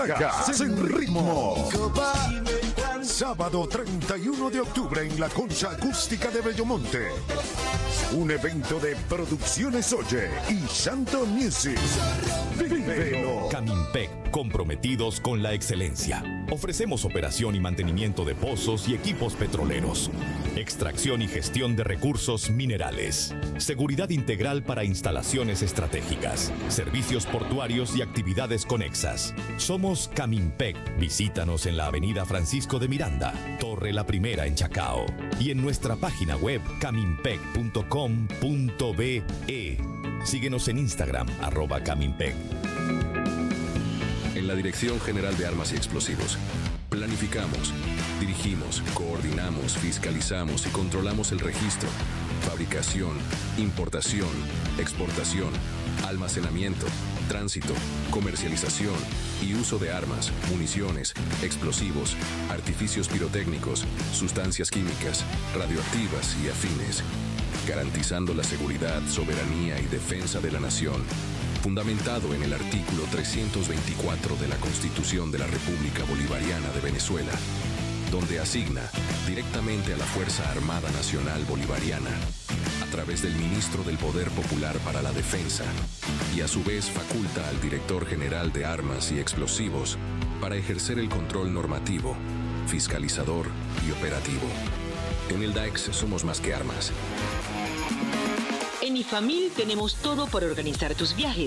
Sagas en ritmo. Sábado 31 de octubre en la Concha Acústica de Bellomonte. Un evento de Producciones Oye y Santo Music. Vívelo. Camimpec, comprometidos con la excelencia. Ofrecemos operación y mantenimiento de pozos y equipos petroleros. Extracción y gestión de recursos minerales. Seguridad integral para instalaciones estratégicas. Servicios portuarios y actividades conexas. Somos Camimpec. Visítanos en la avenida Francisco de Miranda, Torre La Primera en Chacao. Y en nuestra página web camimpec.com.be. Síguenos en Instagram, @Camimpec. En la Dirección General de Armas y Explosivos, planificamos, dirigimos, coordinamos, fiscalizamos y controlamos el registro, fabricación, importación, exportación, almacenamiento, tránsito, comercialización y uso de armas, municiones, explosivos, artificios pirotécnicos, sustancias químicas, radioactivas y afines, garantizando la seguridad, soberanía y defensa de la nación, fundamentado en el artículo 324 de la Constitución de la República Bolivariana de Venezuela, donde asigna directamente a la Fuerza Armada Nacional Bolivariana, a través del Ministro del Poder Popular para la Defensa, y a su vez faculta al Director General de Armas y Explosivos para ejercer el control normativo, fiscalizador y operativo. En el DAEX somos más que armas. En IFAMIL tenemos todo para organizar tus viajes.